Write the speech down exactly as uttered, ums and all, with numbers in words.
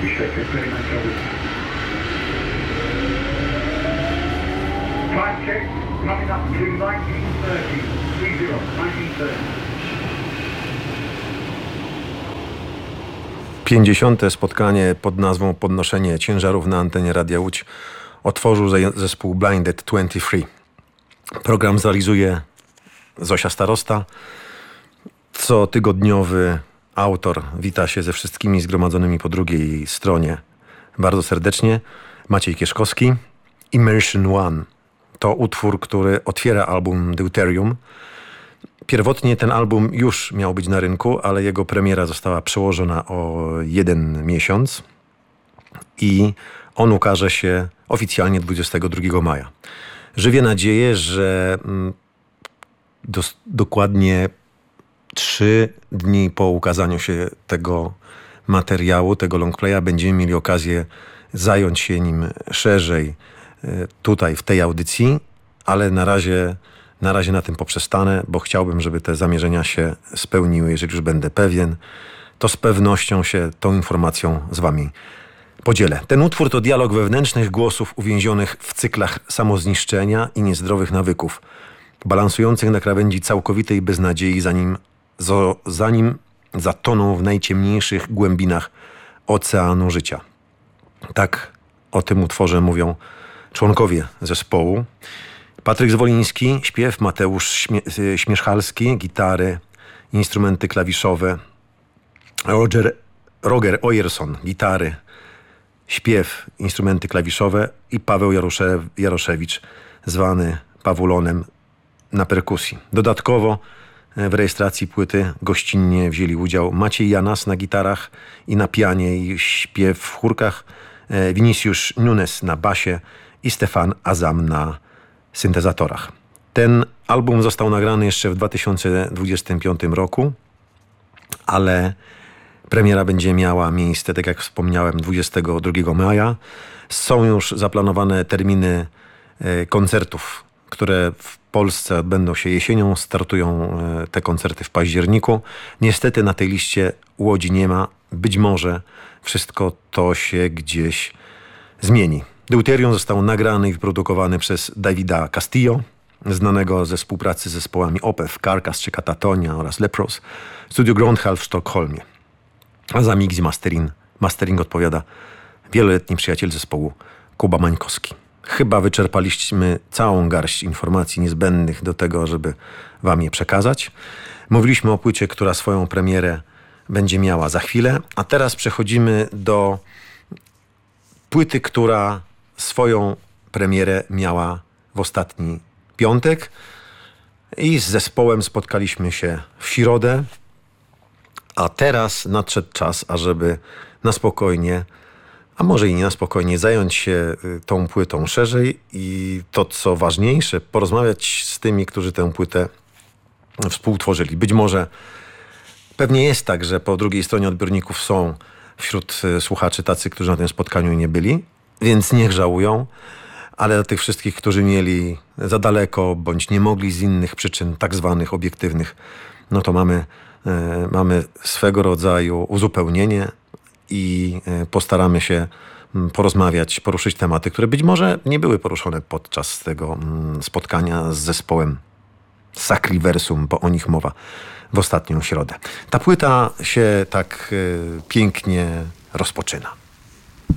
Restricted, clear main trouble. Time check, coming up to nineteen thirty. three zero, nineteen thirty. pięćdziesiąte spotkanie pod nazwą Podnoszenie ciężarów na antenie Radia Łódź otworzył zespół Blinded dwadzieścia trzy. Program zrealizuje Zosia Starosta. Cotygodniowy autor wita się ze wszystkimi zgromadzonymi po drugiej stronie bardzo serdecznie. Maciej Kieszkowski. Immersion One to utwór, który otwiera album Deuterium. Pierwotnie ten album już miał być na rynku, ale jego premiera została przełożona o jeden miesiąc i on ukaże się oficjalnie dwudziestego drugiego maja. Żywię nadzieję, że dos- dokładnie trzy dni po ukazaniu się tego materiału, tego longplaya, będziemy mieli okazję zająć się nim szerzej tutaj w tej audycji, ale na razie, na razie na tym poprzestanę, bo chciałbym, żeby te zamierzenia się spełniły. Jeżeli już będę pewien, to z pewnością się tą informacją z wami podzielę. Ten utwór to dialog wewnętrznych głosów uwięzionych w cyklach samozniszczenia i niezdrowych nawyków, balansujących na krawędzi całkowitej beznadziei, zanim, zo, zanim zatoną w najciemniejszych głębinach oceanu życia. Tak o tym utworze mówią członkowie zespołu. Patryk Zwoliński, śpiew, Mateusz Śmie- Śmieszchalski, gitary, instrumenty klawiszowe, Roger, Roger Ojerson, gitary, śpiew, instrumenty klawiszowe i Paweł Jaroszew, Jaroszewicz, zwany Pawulonem, na perkusji. Dodatkowo w rejestracji płyty gościnnie wzięli udział Maciej Janas na gitarach i na pianie i śpiew w chórkach, Vinicius Nunes na basie i Stefan Azam na syntezatorach. Ten album został nagrany jeszcze w dwa tysiące dwudziestym piątym roku, ale premiera będzie miała miejsce, tak jak wspomniałem, dwudziestego drugiego maja. Są już zaplanowane terminy koncertów, które w Polsce odbędą się jesienią. Startują te koncerty w październiku. Niestety na tej liście Łodzi nie ma. Być może wszystko to się gdzieś zmieni. Deuterium został nagrany i wyprodukowany przez Davida Castillo, znanego ze współpracy z zespołami Opeth, Carcass czy Katatonia oraz Lepros, Studio Groundhall w Sztokholmie. A za mix i mastering, mastering odpowiada wieloletni przyjaciel zespołu Kuba Mańkowski. Chyba wyczerpaliśmy całą garść informacji niezbędnych do tego, żeby wam je przekazać. Mówiliśmy o płycie, która swoją premierę będzie miała za chwilę, a teraz przechodzimy do płyty, która swoją premierę miała w ostatni piątek i z zespołem spotkaliśmy się w środę, a teraz nadszedł czas, ażeby na spokojnie, a może i nie na spokojnie, zająć się tą płytą szerzej i to, co ważniejsze, porozmawiać z tymi, którzy tę płytę współtworzyli. Być może pewnie jest tak, że po drugiej stronie odbiorników są wśród słuchaczy tacy, którzy na tym spotkaniu nie byli, więc niech żałują, ale dla tych wszystkich, którzy mieli za daleko, bądź nie mogli z innych przyczyn, tak zwanych obiektywnych, no to mamy, e, mamy swego rodzaju uzupełnienie i e, postaramy się m, porozmawiać, poruszyć tematy, które być może nie były poruszone podczas tego m, spotkania z zespołem Sacriversum, bo o nich mowa w ostatnią środę. Ta płyta się tak e, pięknie rozpoczyna.